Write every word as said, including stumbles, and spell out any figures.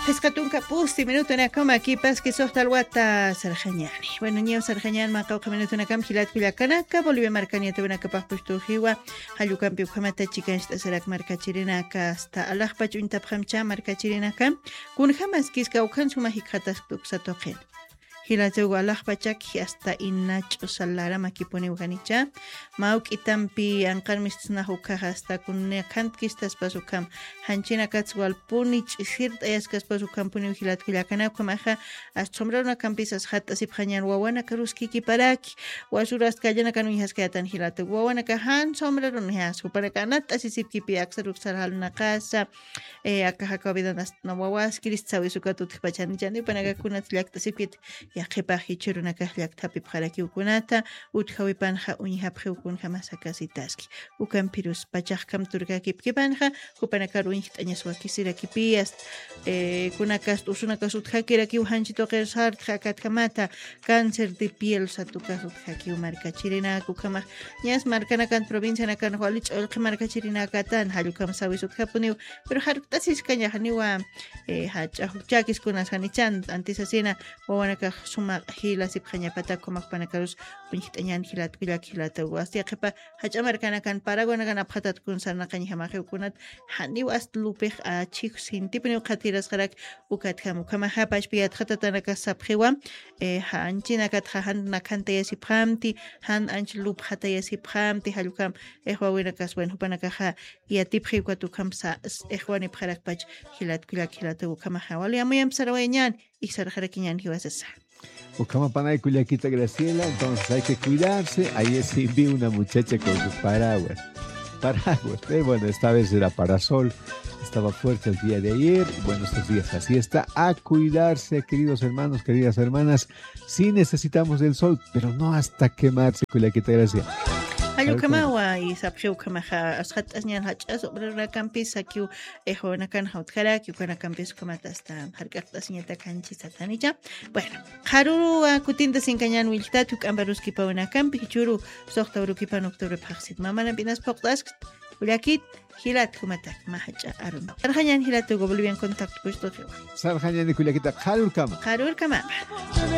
Pescatunca pusti minuto na cama aquí pas que sohta alwata sarjañani. Bueno, ñeo sarjañan ma cauca minuto na cam hilat kuya kanaka Bolivia marcaña te una capaz puesto jiwa halu campi kamata chica esta serak marca chirina ka hasta alaj pachunta pramcha marca chirina ka kun jamás kis kaukan suma hikatas tuksatoqen. Hilateu alaj pachak hasta inach usalara makipone uganicha mauk itampi anqar mistsna hukka hasta kunne kant kistas pasukam hanchina katswal punich sirt ayaskas pasukam puni hilat kulakana kumaja astomrona kampisas hat asip hanyan wawana karuski kiparaki wasuras kallana kanu haskatan hilateu wawana ka han somraron has para kanat asisip kipi aksaruk sarhal na casa eh akaha kabidanas na wawas kristawi sukatut pachani jani panaga kunat lakta sipit Yaqipaji churuna kahlak tapi pharaki ukunata uthawi panja uñihapje ukunja masakasitaski ukan pirus pachaj kam turka kipkipanja kupanakaru inhtañaswa kisira kipias eh kunakas usunakas uthakira ki uhanchito qersar khakat kamata cáncer de piel satukas uthaki marca chirina kukama ñas marcana kan provincia na kan walich ol marca chirina katan halukam sawis uthapuni pero hartasis kanya haniwa eh hacha chakis kunas hanichan antisasina wawanaka suma hila sipkhanya pata komak panakarus punhitañan hilat kulak hilata wasti qepa hachamarkana kan paragona kan aphatat kun sarna kan hamaje kunat hani was lupej a chik sintipni qatiras qarak ukat khamu kama hapash piat khatatana ka sapkhiwa e hanchina kat khan nakante yasiphamti han anch lup khata yasiphamti halukam ehwawina kas wen hupanaka kha yatiphi kwatu khamsa ehwani pharak pach hilat kulak hilata kama hawali amayam sarawañan iksar kharakiñan hiwasasa. Buscamos pana de Culiaquita Graciela, entonces hay que cuidarse. Ayer sí vi una muchacha con su paraguas. Paraguas, eh, bueno, esta vez era parasol. Estaba fuerte el día de ayer. Bueno, estos días así está. A cuidarse, queridos hermanos, queridas hermanas. Sí necesitamos del sol, pero no hasta quemarse, Culiaquita Graciela. Halukama wa isapshu kama ha ashat asnyan hachas obra campis akiu ejo na kan haut kara kiu kana campis kama tasta harkat asnyata kanchi satanija bueno haruru kutinda sinkanyan wilta tuk ambaruski pauna campi churu sohta uruki pan octubre paksit mamana binas poktas ulakit hilat kumatak mahacha aruno sarhanyan hilat go bolivian contact puesto sarhanyan kuliakita harur kama harur kama